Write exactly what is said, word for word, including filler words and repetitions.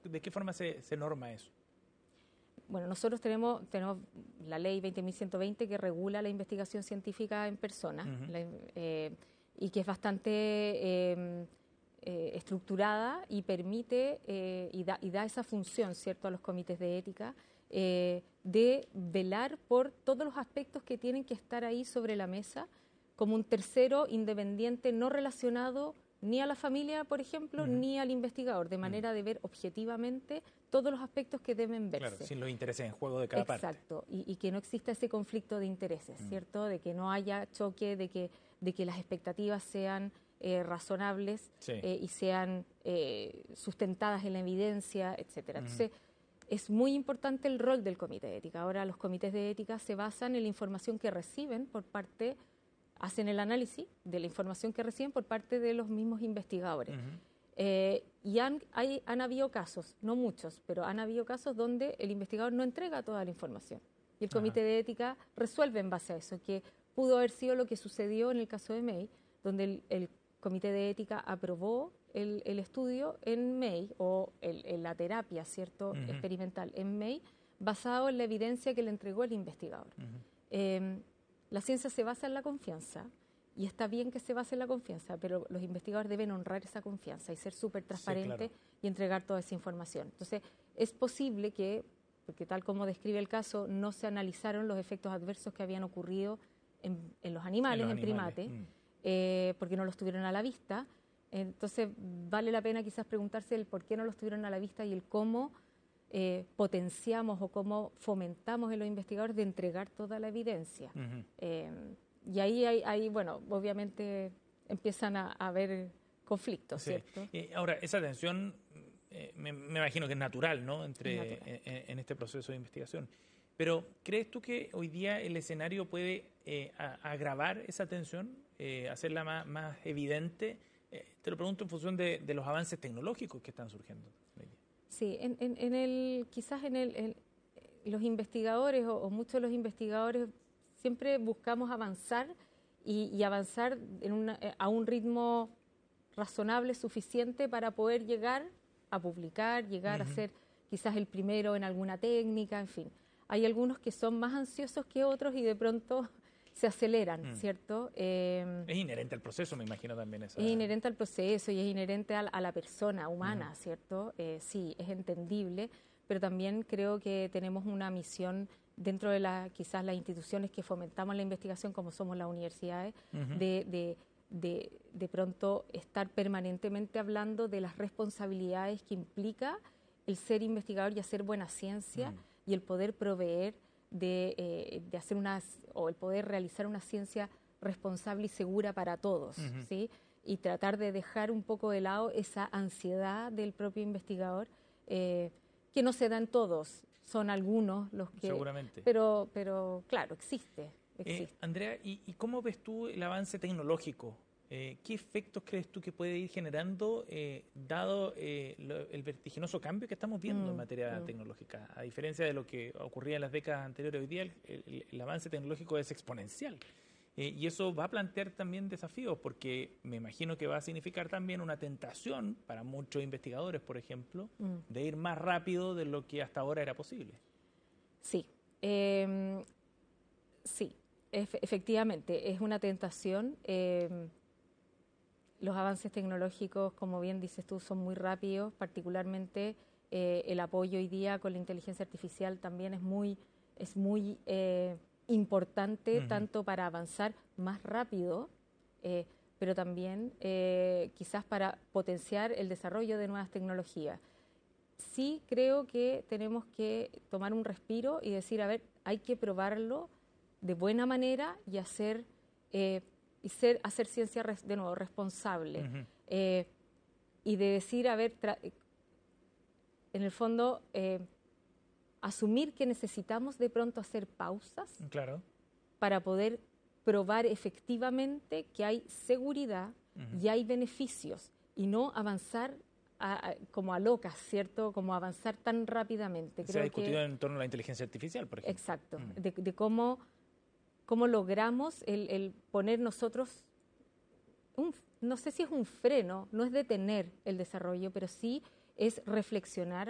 ¿De qué forma se, se norma eso? Bueno, nosotros tenemos, tenemos la ley veinte mil ciento veinte que regula la investigación científica en persona uh-huh. la, eh, y que es bastante eh, eh, estructurada y permite eh, y, da, y da esa función, ¿cierto?, a los comités de ética eh, de velar por todos los aspectos que tienen que estar ahí sobre la mesa como un tercero independiente no relacionado ni a la familia, por ejemplo, uh-huh. ni al investigador, de manera uh-huh. de ver objetivamente todos los aspectos que deben verse. Claro, sin los intereses en juego de cada Exacto. parte. Exacto, y, y que no exista ese conflicto de intereses, uh-huh. ¿cierto? De que no haya choque, de que, de que las expectativas sean eh, razonables sí. eh, y sean eh, sustentadas en la evidencia, etcétera. Uh-huh. Entonces, es muy importante el rol del comité de ética. Ahora, los comités de ética se basan en la información que reciben por parte hacen el análisis de la información que reciben por parte de los mismos investigadores. Uh-huh. eh, y han, hay, han habido casos, no muchos, pero han habido casos donde el investigador no entrega toda la información. Y el comité uh-huh. de ética resuelve en base a eso, que pudo haber sido lo que sucedió en el caso de May, donde el, el comité de ética aprobó el, el estudio en May, o el, el, la terapia, ¿cierto?, uh-huh. experimental en May, basado en la evidencia que le entregó el investigador. Uh-huh. eh, La ciencia se basa en la confianza y está bien que se base en la confianza, pero los investigadores deben honrar esa confianza y ser súper transparentes sí, claro. y entregar toda esa información. Entonces, es posible que, porque tal como describe el caso, no se analizaron los efectos adversos que habían ocurrido en, en los animales, en, los en primates, mm. eh, porque no los tuvieron a la vista. Entonces, vale la pena quizás preguntarse el por qué no los tuvieron a la vista y el cómo Eh, potenciamos o cómo fomentamos en los investigadores de entregar toda la evidencia. Uh-huh. Eh, y ahí, hay, hay, bueno, obviamente empiezan a, a haber conflictos, sí. ¿cierto? Eh, ahora, esa tensión eh, me, me imagino que es natural, ¿no?, entre, natural. En, en este proceso de investigación. Pero, ¿crees tú que hoy día el escenario puede eh, a, agravar esa tensión, eh, hacerla más, más evidente? Eh, te lo pregunto en función de, de los avances tecnológicos que están surgiendo. Sí, en, en, en el, quizás en, el, en los investigadores o, o muchos de los investigadores siempre buscamos avanzar y, y avanzar en una, a un ritmo razonable, suficiente para poder llegar a publicar, llegar uh-huh. a ser quizás el primero en alguna técnica, en fin. Hay algunos que son más ansiosos que otros y de pronto se aceleran, mm. ¿cierto? Eh, es inherente al proceso, me imagino también. Esa... Es inherente al proceso y es inherente a, a la persona humana, mm. ¿cierto? Eh, sí, es entendible, pero también creo que tenemos una misión dentro de la, quizás las instituciones que fomentamos la investigación, como somos las universidades, uh-huh. de, de, de, de pronto estar permanentemente hablando de las responsabilidades que implica el ser investigador y hacer buena ciencia mm. y el poder proveer De, eh, de hacer una, o el poder realizar una ciencia responsable y segura para todos, uh-huh. ¿sí? Y tratar de dejar un poco de lado esa ansiedad del propio investigador, eh, que no se da en todos, son algunos los que... Seguramente. Pero, pero claro, existe. existe. Eh, Andrea, ¿y, ¿y cómo ves tú el avance tecnológico? Eh, ¿Qué efectos crees tú que puede ir generando, eh, dado eh, lo, el vertiginoso cambio que estamos viendo mm, en materia mm. tecnológica? A diferencia de lo que ocurría en las décadas anteriores, hoy día el, el, el avance tecnológico es exponencial. Eh, y eso va a plantear también desafíos, porque me imagino que va a significar también una tentación para muchos investigadores, por ejemplo, mm. de ir más rápido de lo que hasta ahora era posible. Sí, eh, sí, ef- efectivamente, es una tentación. Eh, Los avances tecnológicos, como bien dices tú, son muy rápidos, particularmente eh, el apoyo hoy día con la inteligencia artificial también es muy, es muy eh, importante, uh-huh. tanto para avanzar más rápido, eh, pero también eh, quizás para potenciar el desarrollo de nuevas tecnologías. Sí creo que tenemos que tomar un respiro y decir, a ver, hay que probarlo de buena manera y hacer... Eh, y ser, hacer ciencia, de nuevo, responsable. Uh-huh. Eh, y de decir, a ver, tra- en el fondo, eh, asumir que necesitamos de pronto hacer pausas claro. para poder probar efectivamente que hay seguridad uh-huh. y hay beneficios, y no avanzar a, a, como a locas, ¿cierto? Como avanzar tan rápidamente. Se Creo ha discutido que, en torno a la inteligencia artificial, por ejemplo. Exacto, uh-huh. de, de cómo... cómo logramos el, el poner nosotros, un, no sé si es un freno, no es detener el desarrollo, pero sí es reflexionar